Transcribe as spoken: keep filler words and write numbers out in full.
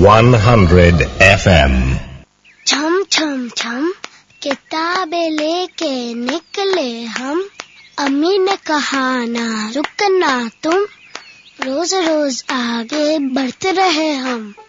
Hundred F M. छम छम छम किताबें लेके निकले हम, अम्मी ने कहा ना रुकना तुम, रोज रोज आगे बढ़ते रहे हम।